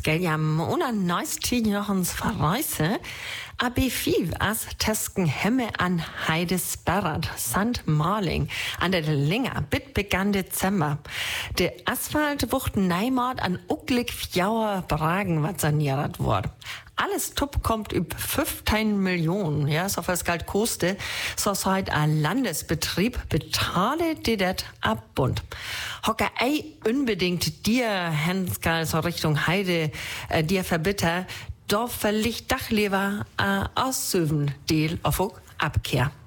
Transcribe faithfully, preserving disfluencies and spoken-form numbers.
Skal ja ohne neustig noch uns verreise, A B fünf as Tesken Hemme an Heidesberrad, Sankt Marling, an der Linger, bit begann Dezember. Der Asphalt wucht Neimord an ucklig fjauer Bragen, wat saniert wurde. Alles Tupp kommt üb fünfzehn Millionen, ja, so was galt koste, so seit a Landesbetrieb betale die det abbund. Hocker ei unbedingt dir, Henskal, so Richtung Heide, äh, dir verbitter, doch verlicht Dachleber äh, aussöven, Deal auf Abkehr.